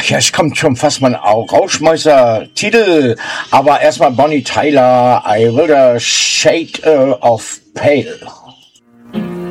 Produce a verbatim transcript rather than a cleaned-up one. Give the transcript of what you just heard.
jetzt kommt schon fast mein Rauschmeister-Titel, aber erstmal Bonnie Tyler, I Will the Shade uh, of Pale.